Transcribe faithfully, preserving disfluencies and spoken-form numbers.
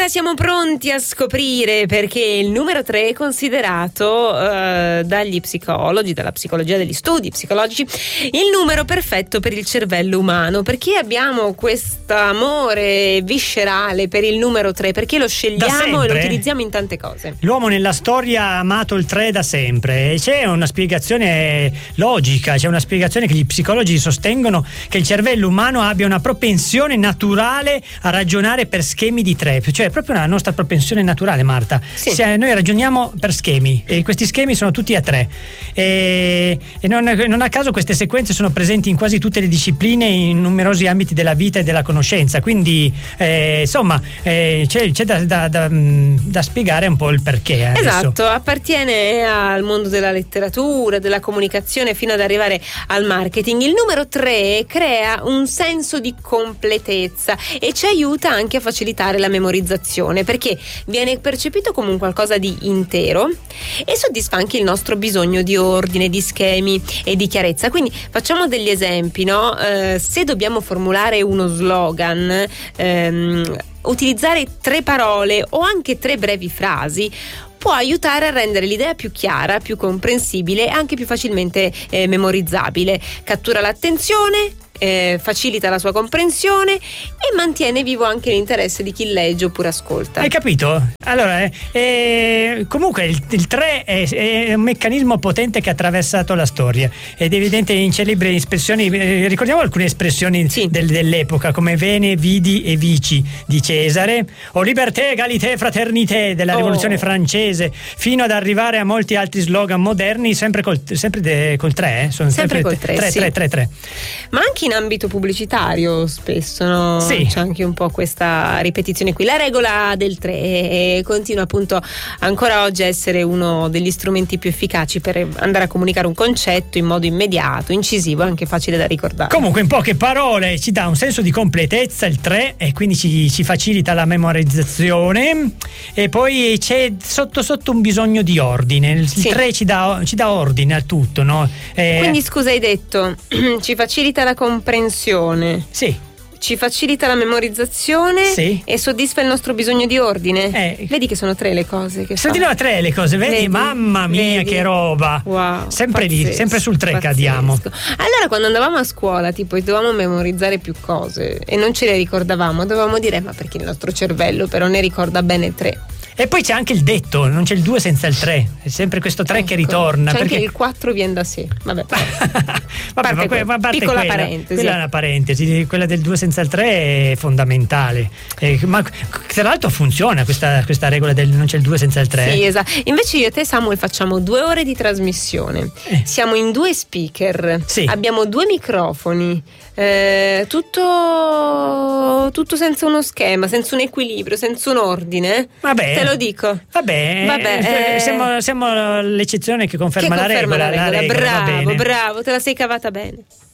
allora siamo pronti a scoprire perché il numero tre è considerato uh, dagli psicologi, dalla psicologia degli studi psicologici, il numero perfetto per il cervello umano. Perché abbiamo questo amore viscerale per il numero tre? Perché lo scegliamo e lo utilizziamo in tante cose. L'uomo nella storia ha amato il tre da sempre e c'è una spiegazione logica, c'è una spiegazione che gli psicologi sostengono che il cervello umano abbia una propensione naturale a ragionare per schemi di tre, cioè è proprio una nostra propensione naturale, Marta. Sì. Se noi ragioniamo per schemi e questi schemi sono tutti a tre e, e non, non a caso queste sequenze sono presenti in quasi tutte le discipline, in numerosi ambiti della vita e della conoscenza, quindi eh, insomma eh, c'è, c'è da, da, da, da spiegare un po' il perché. Adesso. Esatto, appartiene al mondo della letteratura, della comunicazione fino ad arrivare al marketing. Il numero tre crea un senso di completezza e ci aiuta anche a facilitare la memorizzazione, perché viene percepito come un qualcosa di intero e soddisfa anche il nostro bisogno di ordine, di schemi e di chiarezza. Quindi facciamo degli esempi, no? Eh, se dobbiamo formulare uno slogan, ehm, utilizzare tre parole o anche tre brevi frasi può aiutare a rendere l'idea più chiara, più comprensibile e anche più facilmente eh, memorizzabile. Cattura l'attenzione, eh, facilita la sua comprensione e mantiene vivo anche l'interesse di chi legge oppure ascolta. Hai capito? Allora, eh, eh, comunque il, il tre è, è un meccanismo potente che ha attraversato la storia ed è evidente in celebri espressioni. Eh, ricordiamo alcune espressioni sì. del, dell'epoca come vene, vidi e vici di Cesare o liberté, égalité, fraternité della oh. rivoluzione francese, fino ad arrivare a molti altri slogan moderni sempre col, sempre de, col tre, eh? Sono sempre, sempre col tre, tre, sì. tre, tre, tre. Ma anche in ambito pubblicitario spesso, no? Sì. C'è anche un po' questa ripetizione qui. La regola del tre continua appunto ancora oggi a essere uno degli strumenti più efficaci per andare a comunicare un concetto in modo immediato, incisivo e anche facile da ricordare. Comunque in poche parole ci dà un senso di completezza il tre e quindi ci, ci facilita la memorizzazione e poi c'è sotto sotto un bisogno di ordine. Il sì. tre ci dà, ci dà ordine al tutto, no? Eh, quindi scusa, hai detto ci facilita la comprensione. Sì. Ci facilita la memorizzazione sì. e soddisfa il nostro bisogno di ordine. Eh. Vedi che sono tre le cose che sono fa. di nuovo tre le cose, vedi? vedi? Mamma mia, vedi? che roba! Wow, sempre pazzesco, lì, sempre sul tre pazzesco. cadiamo. Allora, quando andavamo a scuola, tipo, dovevamo memorizzare più cose e non ce le ricordavamo, dovevamo dire: ma perché il nostro cervello però ne ricorda bene tre. E poi c'è anche il detto, non c'è il due senza il tre, è sempre questo tre ecco, che ritorna. C'è perché anche il quattro viene da sé. Vabbè, Vabbè, ma que- ma parte piccola quella, parentesi. Quella è una parentesi, quella del due senza il tre è fondamentale. Eh, ma tra l'altro funziona questa, questa regola del non c'è il due senza il tre. Sì, esatto. Invece io e te, Samuel, facciamo due ore di trasmissione. Eh. Siamo in due speaker. Sì. Abbiamo due microfoni. Eh, tutto, tutto senza uno schema, senza un equilibrio, senza un ordine. Vabbè. Te lo dico. Vabbè, Vabbè, eh, siamo, siamo l'eccezione che conferma, che la conferma regola. la regola. La regola va bravo, bene. bravo, te la sei cavata bene.